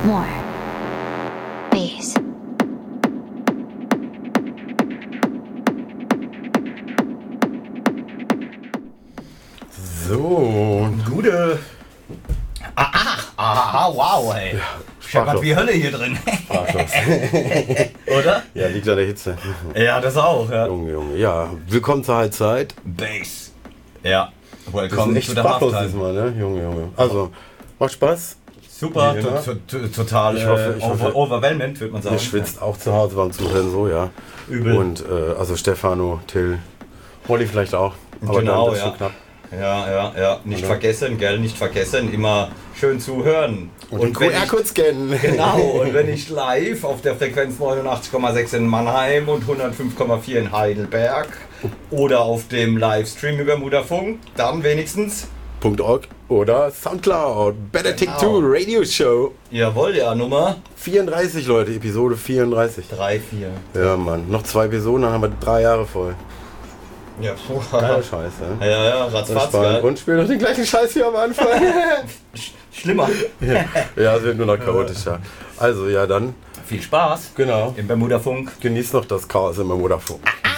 More. Bass. So. Gute. Wow, ey. Ja, Scheppert wie Hölle hier drin. Sprachlos. Oder? Ja, liegt an der Hitze. Ja, das auch, ja. Junge. Ja, willkommen zur Halbzeit. Bass. Ja. Wir Welcome sind echt to the sprachlos Halftime. diesmal, ne? Junge. Also, macht Spaß. Super, Wie immer. total Ich hoffe- overwhelming, würde man sagen. Ihr schwitzt auch zu Hause beim Zuhören, so, ja. Übel. Und, also Stefano, Till, Molly vielleicht auch. Aber Genau, dann wird's ja. schon knapp. Ja. Nicht Oder? vergessen, gell? Nicht vergessen. Immer schön zuhören. Und den wenn ich- QR-Code scannen. Genau, und wenn ich live auf der Frequenz 89,6 in Mannheim und 105,4 in Heidelberg oder auf dem Livestream über Mutterfunk, dann wenigstens, .org oder Soundcloud. Better Take Genau. Two Radio Show. jawohl, ja, Nummer 34, Leute, Episode 34. 3, 4. Ja, Mann. Noch 2 Episoden, dann haben wir 3 Jahre voll. Ja, Geile Scheiße. ja, Das ist ratzfatz, spannend. gell? Und spielen noch den gleichen Scheiß hier am Anfang. Schlimmer. Ja, es wird nur noch chaotischer. Also, ja, dann, Viel Spaß genau. im Bermudafunk. Genießt noch das Chaos im Vodafone.